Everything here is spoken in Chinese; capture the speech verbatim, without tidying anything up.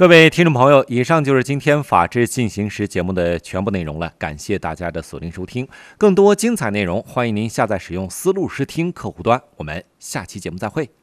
各位听众朋友，以上就是今天《法治进行时》节目的全部内容了，感谢大家的锁定收听。更多精彩内容，欢迎您下载使用思路视听客户端。我们下期节目再会。